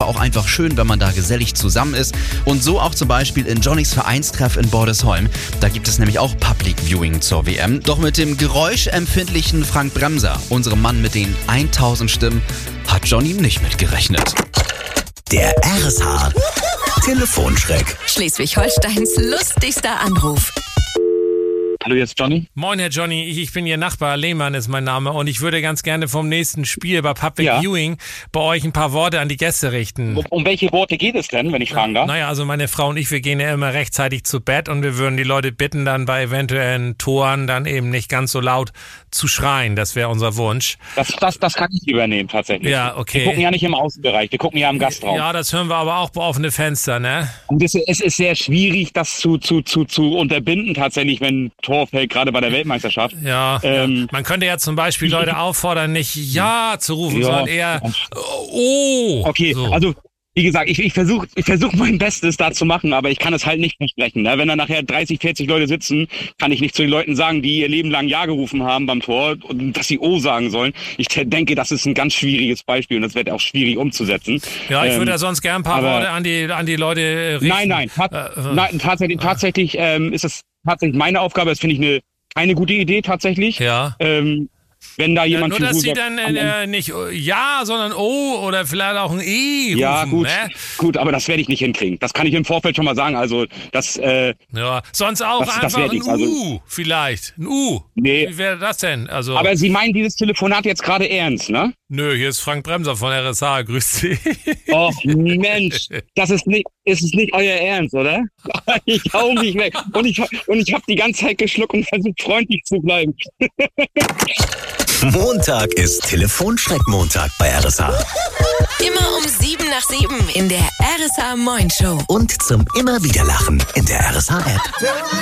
auch einfach schön, wenn man da gesellig zusammen ist. Und so auch zum Beispiel in Johnnys Vereinstreff in Bordesholm. Da gibt es nämlich auch Public Viewing zur WM. Doch mit dem geräuschempfindlichen Frank Bremser, unserem Mann mit den 1000 Stimmen, hat Johnny nicht mitgerechnet. Der RSH Telefonschreck. Schleswig-Holsteins lustigster Anruf. Hallo, jetzt Johnny. Moin, Herr Johnny, ich bin Ihr Nachbar, Lehmann ist mein Name und ich würde ganz gerne vom nächsten Spiel bei Public Viewing bei euch ein paar Worte an die Gäste richten. Um welche Worte geht es denn, wenn ich fragen darf? Naja, also meine Frau und ich, wir gehen ja immer rechtzeitig zu Bett und wir würden die Leute bitten, dann bei eventuellen Toren dann eben nicht ganz so laut zu schreien. Das wäre unser Wunsch. Das kann ich übernehmen, tatsächlich. Ja, okay. Wir gucken ja nicht im Außenbereich, wir gucken ja im Gastraum. Ja, das hören wir aber auch bei offene Fenster, ne? Und es ist sehr schwierig, das zu unterbinden, tatsächlich, wenn Tor fällt, gerade bei der Weltmeisterschaft. Ja, man könnte ja zum Beispiel Leute auffordern, nicht Ja zu rufen, sondern eher Oh. Okay, so. Also wie gesagt, ich versuch mein Bestes da zu machen, aber ich kann es halt nicht versprechen. Ne? Wenn da nachher 30, 40 Leute sitzen, kann ich nicht zu den Leuten sagen, die ihr Leben lang Ja gerufen haben beim Tor, und dass sie O sagen sollen. Ich denke, das ist ein ganz schwieriges Beispiel und das wird auch schwierig umzusetzen. Ja, ich würde ja sonst gern ein paar Worte an die Leute richten. Nein, tatsächlich ist es tatsächlich meine Aufgabe. Das finde ich keine gute Idee tatsächlich. Ja. Wenn da jemand nur, dass sie dann nicht Ja, sondern O oder vielleicht auch ein E rufen. Ja, gut, ne? gut, aber das werde ich nicht hinkriegen. Das kann ich im Vorfeld schon mal sagen. Also das. Ja, sonst auch das einfach ein also, U vielleicht. Ein U. Nee. Wie wäre das denn? Also. Aber Sie meinen dieses Telefonat jetzt gerade ernst, ne? Nö, hier ist Frank Bremser von RSH. Grüß Sie. Och Mensch, das ist nicht euer Ernst, oder? Ich hau mich weg. Und ich habe die ganze Zeit geschluckt und versucht freundlich zu bleiben. Montag ist Telefonschreck-Montag bei RSH. Immer um 7:07 in der RSH Moin Show. Und zum immer wieder Lachen in der RSH-App.